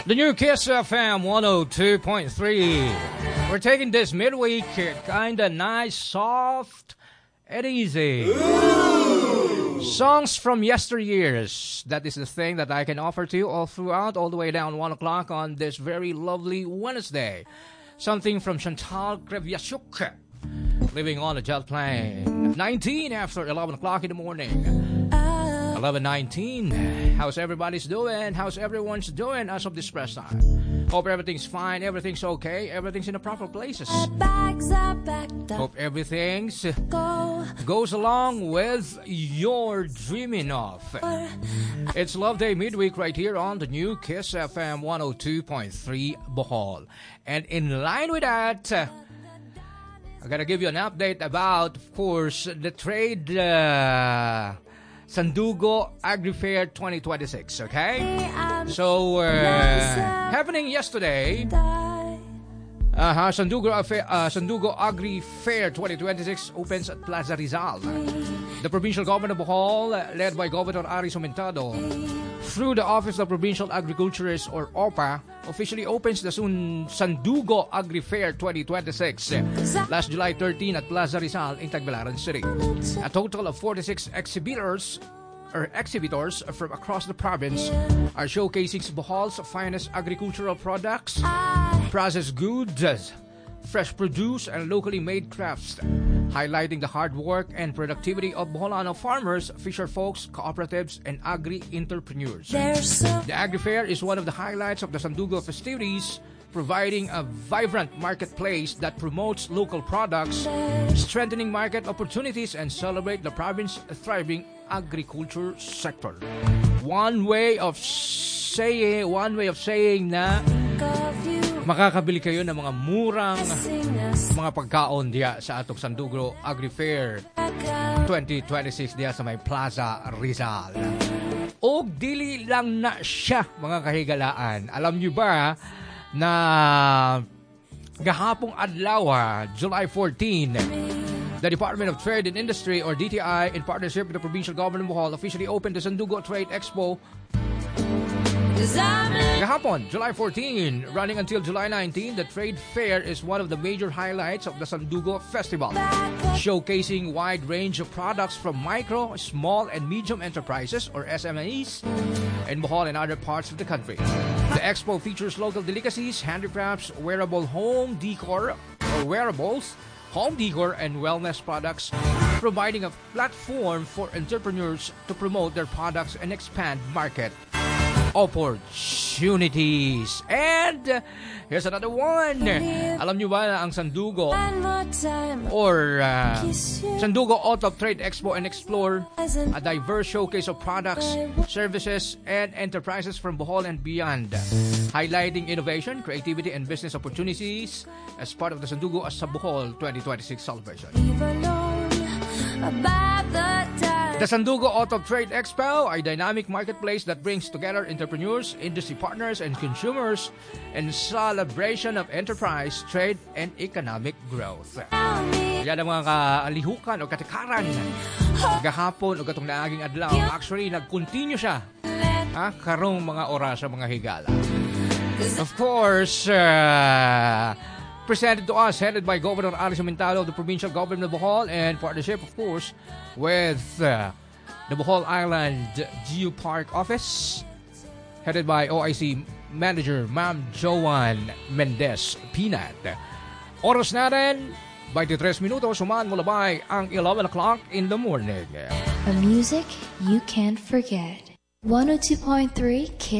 The new Kiss FM 102.3. We're taking this midweek kinda nice, soft, and easy. Ooh. Songs from yesteryears. That is the thing that I can offer to you all throughout, all the way down 1 o'clock on this very lovely Wednesday. Something from Chantal Kreviazuk, living on a jet plane. 19 after 11 o'clock in the morning. 11:19. How's everybody's doing? How's everyone's doing as of this press time? Hope everything's fine, everything's okay, everything's in the proper places. Hope everything's goes along with your dreaming of. It's Love Day midweek right here on the new Kiss FM 102.3 Bohol. And in line with that, I gotta give you an update about, of course, the trade Sandugo Agri-Fair 2026, okay? So, happening yesterday, Sandugo Agri-Fair 2026 opens at Plaza Rizal. The provincial government of Bohol, led by Governor Ari Somentado, through the Office of Provincial Agriculturist or OPA, officially opens the Sandugo Agri-Fair 2026 last July 13 at Plaza Rizal in Tagbilaran City. A total of 46 exhibitors from across the province are showcasing Bohol's finest agricultural products, processed goods, fresh produce, and locally made crafts, highlighting the hard work and productivity of Boholano farmers, fisher folks, cooperatives, and agri-entrepreneurs. The Agri-Fair is one of the highlights of the Sandugo festivities, providing a vibrant marketplace that promotes local products, strengthening market opportunities, and celebrate the province's thriving agriculture sector. One way of saying na makakabili kayo ng mga murang mga pagkaon diya sa atong Sandugo Agri-Fair 2026 diya sa may Plaza Rizal. O dili lang na siya, mga kahigalaan. Alam niyo ba na gahapong adlaw, July 14, the Department of Trade and Industry or DTI in partnership with the provincial government of Bohol officially opened the Sandugo Trade Expo gahapon, July 14, running until July 19. The trade fair is one of the major highlights of the Sandugo Festival, showcasing wide range of products from micro, small, and medium enterprises or SMEs in Bohol and other parts of the country. The expo features local delicacies, handicrafts, wearables, home decor, and wellness products, providing a platform for entrepreneurs to promote their products and expand market opportunities. And here's another one. Alam nyo ba na ang Sandugo or Sandugo Auto Trade Expo and Explore, a diverse showcase of products, services, and enterprises from Bohol and beyond, highlighting innovation, creativity, and business opportunities as part of the Sandugo Asa Bohol 2026 celebration. The Sandugo Auto Trade Expo, a dynamic marketplace that brings together entrepreneurs, industry partners, and consumers in celebration of enterprise, trade, and economic growth. Yan ang mga kaalihukan o katikaran gahapon o katong naaging adlaw. Actually, nag-continue siya karong mga oras sa mga higala. Of course, presented to us, headed by Governor Ari Somentado of the provincial government of Bohol, and partnership, of course, with the Bohol Island Geopark Office, headed by OIC Manager Ma'am Joan Mendez Pinat. Oras natin, 23 minutos, sumaan mula by ang 11 o'clock in the morning. A music you can't forget. 102.3 Kiss.